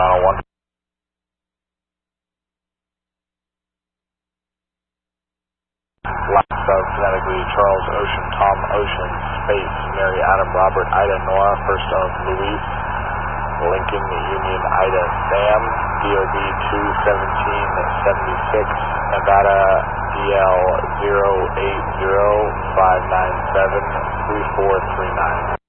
901. Last phonetically, Charles Ocean, Tom Ocean, Space, Mary Adam Robert Ida Nora, first of Luis, Lincoln Union Ida Sam, DOB 21776, Nevada DL 0805973439.